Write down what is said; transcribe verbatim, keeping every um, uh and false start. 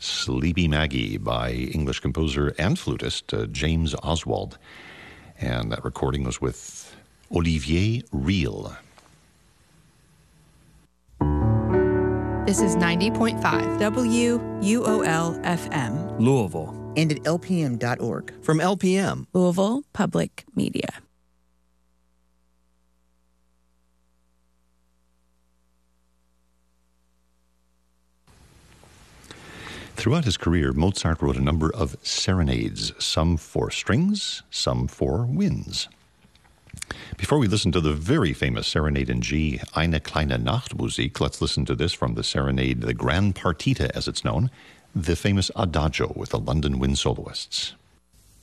Sleepy Maggie by English composer and flutist uh, James Oswald. And that recording was with Olivier Riehl. This is ninety point five W U O L F M. Louisville. And at L P M dot org. From L P M. Louisville Public Media. Throughout his career, Mozart wrote a number of serenades, some for strings, some for winds. Before we listen to the very famous Serenade in G, Eine kleine Nachtmusik, let's listen to this from the Serenade, the Gran Partita as it's known, the famous Adagio with the London Wind Soloists.